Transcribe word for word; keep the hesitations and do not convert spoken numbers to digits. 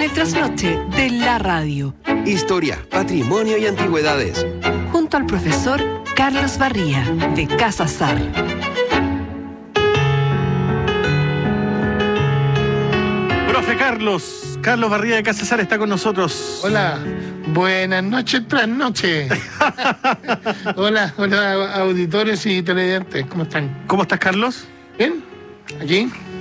el trasnoche de la radio. Historia, patrimonio y antigüedades. Junto al profesor Carlos Barría, de Casa Sar. Profe Carlos, Carlos Barría de Casa Sar está con nosotros. Hola, buenas noches, trasnoche. Hola, hola, auditores y televidentes, ¿cómo están? ¿Cómo estás, Carlos? ¿Bien? ¿Aquí?